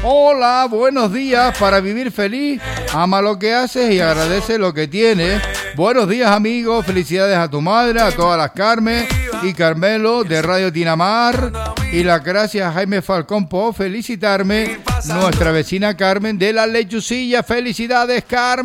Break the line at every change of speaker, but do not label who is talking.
Hola, buenos días. Para vivir feliz, ama lo que haces y agradece lo que tienes. Buenos días, amigos. Felicidades a tu madre, a todas las Carmen y Carmelo de Radio Tinamar. Y las gracias a Jaime Falcón por felicitarme. Nuestra vecina Carmen de la Lechucilla. Felicidades, Carmen.